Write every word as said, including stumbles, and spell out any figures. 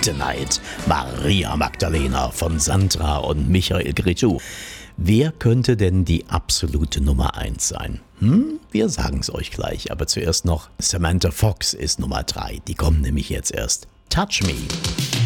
Kryptonite, Maria Magdalena von Sandra und Michael Gretschou. Wer könnte denn die absolute Nummer eins sein? Hm, wir sagen es euch gleich, aber zuerst noch Samantha Fox ist Nummer drei. Die kommt nämlich jetzt erst. Touch Me.